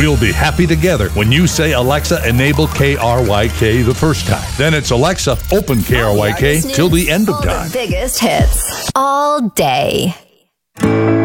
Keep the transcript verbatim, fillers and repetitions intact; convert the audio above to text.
We'll be happy together when you say, Alexa, enable K R Y K the first time. Then it's Alexa, open K R Y K till the end of time. All the biggest hits all day.